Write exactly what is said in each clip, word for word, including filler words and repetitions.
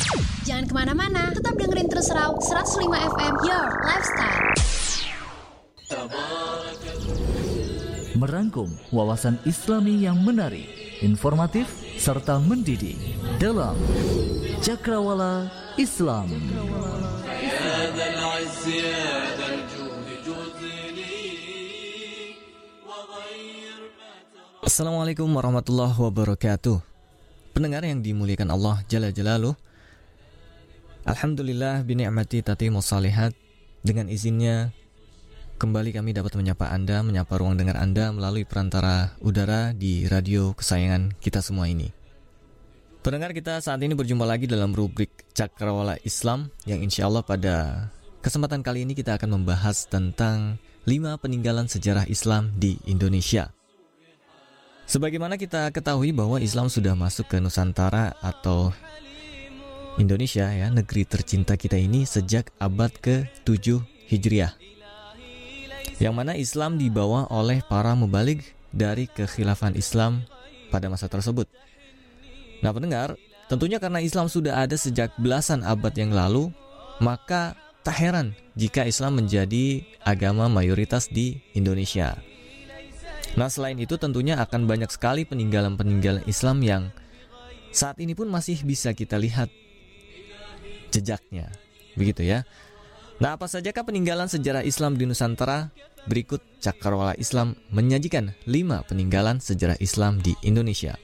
Jangan kemana-mana, tetap dengerin terus Raw seratus lima F M Your Lifestyle. Merangkum wawasan Islami yang menarik, informatif, serta mendidik dalam Cakrawala Islam. Assalamualaikum warahmatullahi wabarakatuh. Pendengar yang dimuliakan Allah Jalla Jalaluh, alhamdulillah bini'mati tatimmus shalihat. Dengan izinnya kembali kami dapat menyapa Anda, menyapa ruang dengar Anda melalui perantara udara di radio kesayangan kita semua ini. Pendengar, kita saat ini berjumpa lagi dalam rubrik Cakrawala Islam, yang insya Allah pada kesempatan kali ini kita akan membahas tentang lima peninggalan sejarah Islam di Indonesia. Sebagaimana kita ketahui bahwa Islam sudah masuk ke Nusantara atau Indonesia, ya, negeri tercinta kita ini, sejak abad ke tujuh Hijriah, yang mana Islam dibawa oleh para mubaligh dari kekhilafan Islam pada masa tersebut. Nah pendengar, tentunya karena Islam sudah ada sejak belasan abad yang lalu, maka tak heran jika Islam menjadi agama mayoritas di Indonesia. Nah selain itu tentunya akan banyak sekali peninggalan-peninggalan Islam yang saat ini pun masih bisa kita lihat jejaknya, begitu ya. Nah apa sajakah peninggalan sejarah Islam di Nusantara? Berikut Cakrawala Islam menyajikan lima peninggalan sejarah Islam di Indonesia.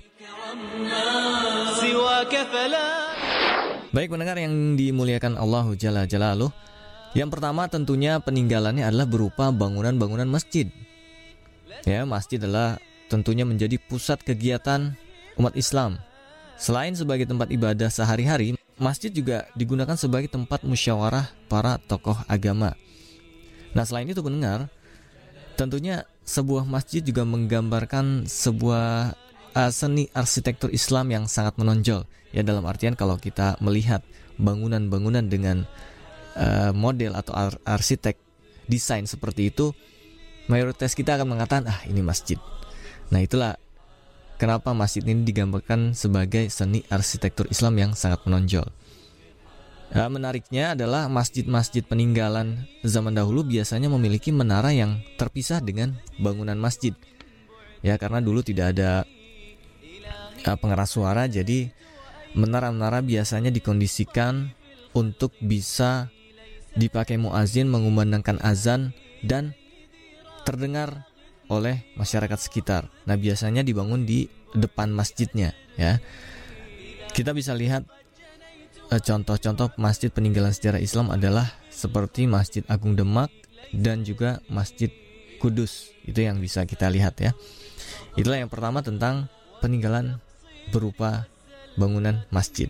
Baik pendengar yang dimuliakan Allah Jalla Jalaluh, yang pertama tentunya peninggalannya adalah berupa bangunan-bangunan masjid. Ya, masjid adalah tentunya menjadi pusat kegiatan umat Islam. Selain sebagai tempat ibadah sehari-hari, masjid juga digunakan sebagai tempat musyawarah para tokoh agama. Nah selain itu pendengar, tentunya sebuah masjid juga menggambarkan sebuah uh, seni arsitektur Islam yang sangat menonjol. Ya, dalam artian kalau kita melihat bangunan-bangunan dengan uh, model atau ar- arsitek desain seperti itu, mayoritas kita akan mengatakan, ah ini masjid. Nah itulah kenapa masjid ini digambarkan sebagai seni arsitektur Islam yang sangat menonjol. Nah, menariknya adalah masjid-masjid peninggalan zaman dahulu biasanya memiliki menara yang terpisah dengan bangunan masjid. Ya, karena dulu tidak ada uh, pengeras suara, jadi menara-menara biasanya dikondisikan untuk bisa dipakai muazin mengumandangkan azan dan terdengar oleh masyarakat sekitar. Nah biasanya dibangun di depan masjidnya, ya. Kita bisa lihat eh, contoh-contoh masjid peninggalan sejarah Islam adalah seperti Masjid Agung Demak dan juga Masjid Kudus. Itu yang bisa kita lihat, ya. Itulah yang pertama tentang peninggalan berupa bangunan masjid.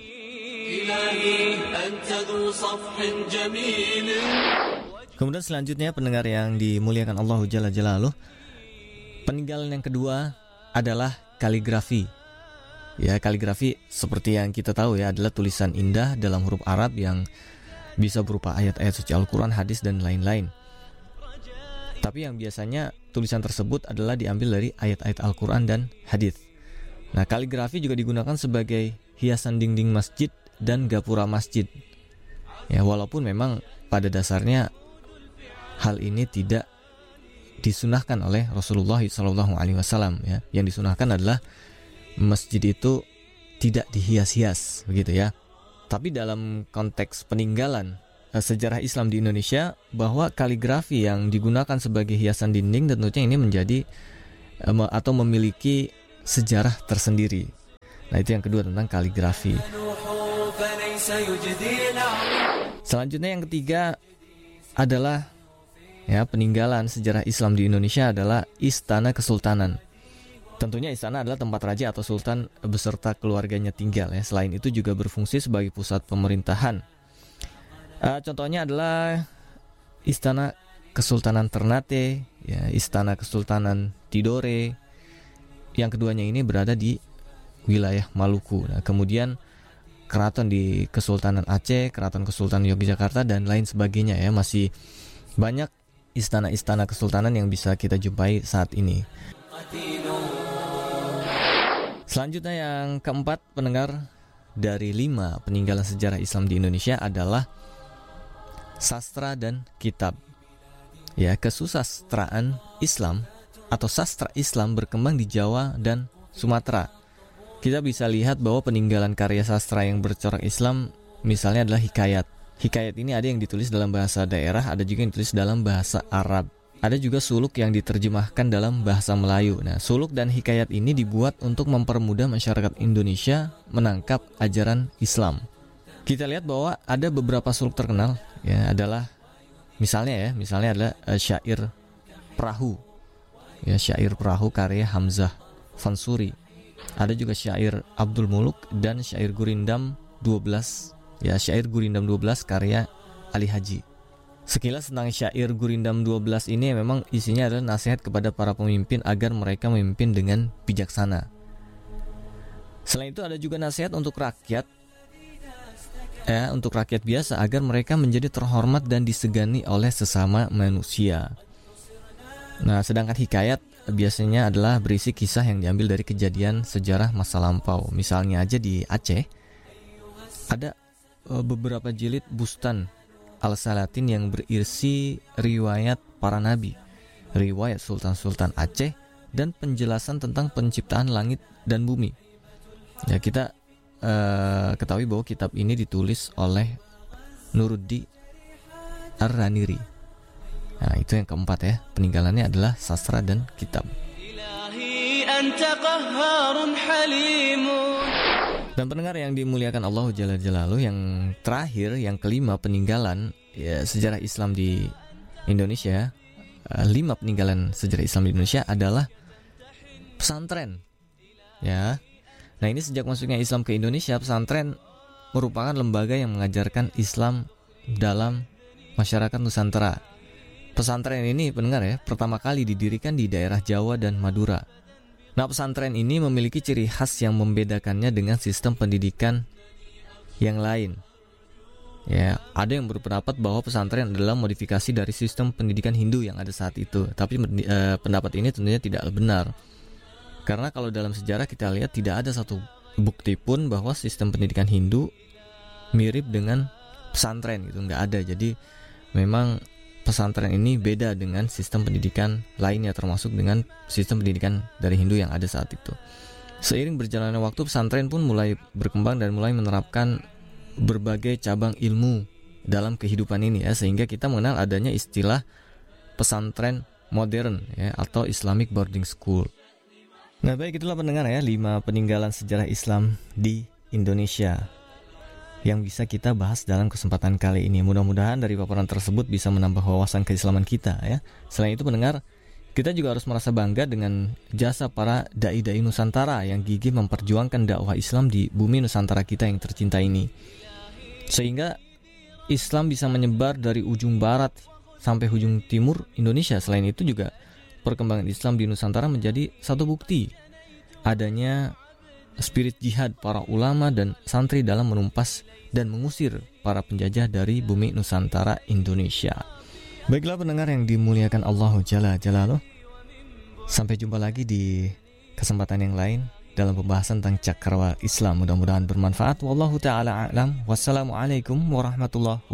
Kemudian selanjutnya pendengar yang dimuliakan Allah Jalla Jalaluh, peninggalan yang kedua adalah kaligrafi. Ya, kaligrafi seperti yang kita tahu ya adalah tulisan indah dalam huruf Arab yang bisa berupa ayat-ayat suci Al-Quran, hadis dan lain-lain. Tapi yang biasanya tulisan tersebut adalah diambil dari ayat-ayat Al-Quran dan hadis. Nah, kaligrafi juga digunakan sebagai hiasan dinding masjid dan gapura masjid. Ya, walaupun memang pada dasarnya hal ini tidak disunahkan oleh Rasulullah shallallahu alaihi wasallam, ya. Yang disunahkan adalah masjid itu tidak dihias-hias, begitu ya. Tapi dalam konteks peninggalan eh, sejarah Islam di Indonesia, bahwa kaligrafi yang digunakan sebagai hiasan dinding tentunya ini menjadi eh, atau memiliki sejarah tersendiri. Nah itu yang kedua tentang kaligrafi. Selanjutnya yang ketiga adalah ya, peninggalan sejarah Islam di Indonesia adalah Istana Kesultanan. Tentunya istana adalah tempat raja atau sultan beserta keluarganya tinggal, ya. Selain itu juga berfungsi sebagai pusat pemerintahan. Uh, contohnya adalah Istana Kesultanan Ternate, ya, Istana Kesultanan Tidore. Yang keduanya ini berada di wilayah Maluku. Nah, kemudian keraton di Kesultanan Aceh, keraton Kesultanan Yogyakarta dan lain sebagainya, ya. Masih banyak istana-istana kesultanan yang bisa kita jumpai saat ini. Selanjutnya yang keempat pendengar, dari lima peninggalan sejarah Islam di Indonesia adalah sastra dan kitab. Ya, kesusastraan Islam atau sastra Islam berkembang di Jawa dan Sumatera. Kita bisa lihat bahwa peninggalan karya sastra yang bercorak Islam misalnya adalah hikayat. Hikayat ini ada yang ditulis dalam bahasa daerah, ada juga yang ditulis dalam bahasa Arab. Ada juga suluk yang diterjemahkan dalam bahasa Melayu. Nah, suluk dan hikayat ini dibuat untuk mempermudah masyarakat Indonesia menangkap ajaran Islam. Kita lihat bahwa ada beberapa suluk terkenal, ya, adalah misalnya ya, misalnya adalah uh, syair Perahu. Ya, syair Perahu karya Hamzah Fansuri. Ada juga syair Abdul Muluk dan syair Gurindam dua belas. Ya, syair Gurindam dua belas karya Ali Haji. Sekilas tentang syair Gurindam dua belas ini memang isinya adalah nasihat kepada para pemimpin agar mereka memimpin dengan bijaksana. Selain itu ada juga nasihat untuk rakyat, ya, untuk rakyat biasa agar mereka menjadi terhormat dan disegani oleh sesama manusia. Nah, sedangkan hikayat biasanya adalah berisi kisah yang diambil dari kejadian sejarah masa lampau. Misalnya aja di Aceh ada uh, beberapa jilid Bustan Al-Salatin yang berisi riwayat para nabi, riwayat sultan-sultan Aceh, dan penjelasan tentang penciptaan langit dan bumi. Ya, kita uh, ketahui bahwa kitab ini ditulis oleh Nuruddin Ar-Raniri. Nah, itu yang keempat ya, peninggalannya adalah sastra dan kitab. Dan pendengar yang dimuliakan Allah Jalla Jalaluhu, yang terakhir, yang kelima peninggalan ya, sejarah Islam di Indonesia, lima peninggalan sejarah Islam di Indonesia adalah pesantren. Ya, nah ini sejak masuknya Islam ke Indonesia, pesantren merupakan lembaga yang mengajarkan Islam dalam masyarakat Nusantara. Pesantren ini, pendengar ya, pertama kali didirikan di daerah Jawa dan Madura. Nah, pesantren ini memiliki ciri khas yang membedakannya dengan sistem pendidikan yang lain. Ya, ada yang berpendapat bahwa pesantren adalah modifikasi dari sistem pendidikan Hindu yang ada saat itu. Tapi eh, pendapat ini tentunya tidak benar. Karena kalau dalam sejarah kita lihat tidak ada satu bukti pun bahwa sistem pendidikan Hindu mirip dengan pesantren gitu, nggak ada. Jadi memang pesantren ini beda dengan sistem pendidikan lainnya, termasuk dengan sistem pendidikan dari Hindu yang ada saat itu. Seiring berjalannya waktu, pesantren pun mulai berkembang dan mulai menerapkan berbagai cabang ilmu dalam kehidupan ini ya, sehingga kita mengenal adanya istilah pesantren modern ya, atau Islamic Boarding School. Nah, baik, itulah pendengar ya, lima peninggalan sejarah Islam di Indonesia yang bisa kita bahas dalam kesempatan kali ini. Mudah-mudahan dari paparan tersebut bisa menambah wawasan keislaman kita ya. Selain itu pendengar, kita juga harus merasa bangga dengan jasa para dai-dai Nusantara yang gigih memperjuangkan dakwah Islam di bumi Nusantara kita yang tercinta ini, sehingga Islam bisa menyebar dari ujung barat sampai ujung timur Indonesia. Selain itu juga perkembangan Islam di Nusantara menjadi satu bukti adanya spirit jihad para ulama dan santri dalam menumpas dan mengusir para penjajah dari bumi Nusantara Indonesia. Baiklah pendengar yang dimuliakan Allah Jalla Jalaluhu, sampai jumpa lagi di kesempatan yang lain dalam pembahasan tentang cakrawala Islam. Mudah-mudahan bermanfaat. Wallahu ta'ala a'lam. Wassalamualaikum warahmatullahi wabarakatuh.